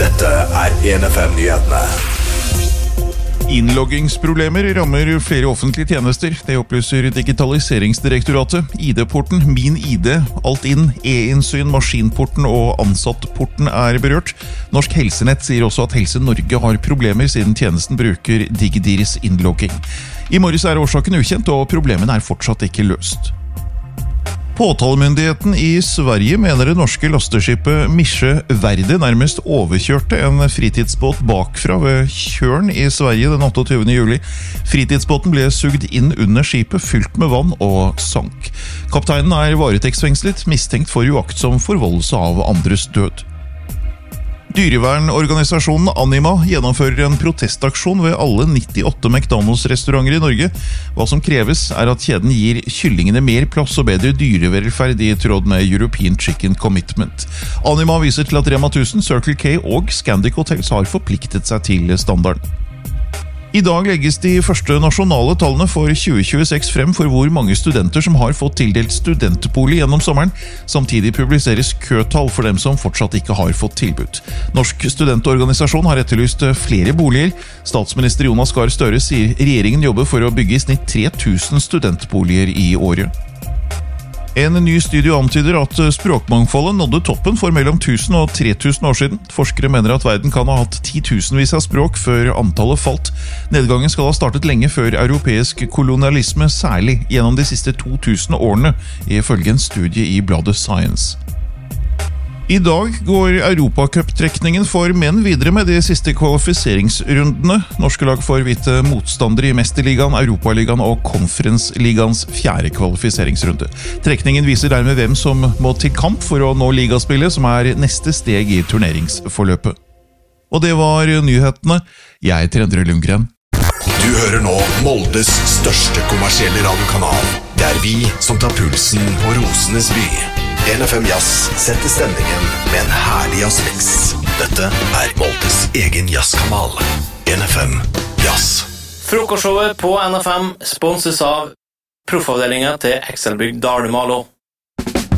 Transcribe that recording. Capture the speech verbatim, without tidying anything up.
Dette er en F M-nyhetene. Innloggingsproblemer rammer flere offentlige tjenester. Det opplyser Digitaliseringsdirektoratet. I D-porten, Min I D, Alt-inn, E-innsyn, Maskinporten og Ansattporten er berørt. Norsk Helsenett sier også at Helse Norge har problemer siden tjenesten bruker DigiDirs innlogging. I morges er årsaken ukjent, og problemene er fortsatt ikke løst. Påtalemyndigheten i Sverige mener det norske lasteskipet Mische Verde nærmest overkjørte en fritidsbåt bakfra ved Tjørn i Sverige den otteogtyvende juli. Fritidsbåten ble sugd inn under skipet, fylt med vann og sank. Kapteinen er varetektsfengslet, mistenkt for uaktsom forvoldelse av andres død. Dyrevernorganisasjonen Anima gjennomfører en protestaksjon ved alle nittiåtte McDonald's-restauranter i Norge. Hva som kreves er at kjeden gir kyllingene mer plass og bedre dyrevelferd i tråd med European Chicken Commitment. Anima viser til at Rema tusen, Circle K og Scandic Hotels har forpliktet seg til standarden. I dag legges de første nasjonale tallene for tjue tjueseks frem for hvor mange studenter som har fått tildelt studentbolig gjennom sommeren. Samtidig publiseres køtall for dem som fortsatt ikke har fått tilbud. Norsk studentorganisasjon har etterlyst flere boliger. Statsminister Jonas Gahr Støre sier regjeringen jobber for å bygge i snitt tre tusen studentboliger i året. En ny studie antyder at språkmangfoldet nådde toppen for mellom tusen og tre tusen år siden. Forskere mener at verden kan ha hatt titusenvis av språk før antallet falt. Nedgangen skal ha startet lenge før europeisk kolonialisme, særlig gjennom de siste to tusen årene, ifølge en studie i bladet Science. I dag går Europacup-trekningen for menn videre med de siste kvalifiseringsrundene. Norske lag får vite motstandere i Mesterligaen, Europaligaen og Konferensligaens fjerde kvalifiseringsrunde. Trekningen viser dermed hvem som må til kamp for å nå ligaspillet, som er neste steg i turneringsforløpet. Og det var nyhetene. Jeg heter Endre Lundgren. Du hører nå Moldes største kommersielle radiokanal. Det er vi som tar pulsen på Rosenes by. en F M Jazz setter stemningen med en herlig jazzmix. Dette er Moldes egen jazzkanal. en F M Jazz. Frokostshowet på N F M sponses av proffavdelingen til Excelbygg Dalumalo.